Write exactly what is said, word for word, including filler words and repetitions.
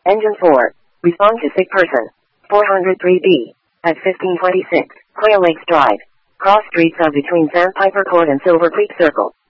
Engine four. Respond to sick person. four oh three B. At fifteen twenty-six. Quail Lakes Drive. Cross streets of between Sandpiper Court and Silver Creek Circle.